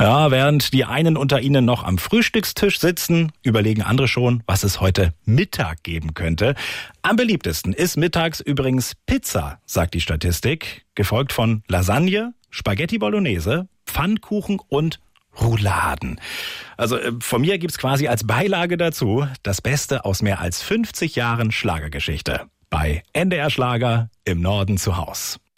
Ja, während die einen unter Ihnen noch am Frühstückstisch sitzen, überlegen andere schon, was es heute Mittag geben könnte. Am beliebtesten ist mittags übrigens Pizza, sagt die Statistik, gefolgt von Lasagne, Spaghetti Bolognese, Pfannkuchen und Rouladen. Also von mir gibt's quasi als Beilage dazu das Beste aus mehr als 50 Jahren Schlagergeschichte. Bei NDR Schlager im Norden zu Haus.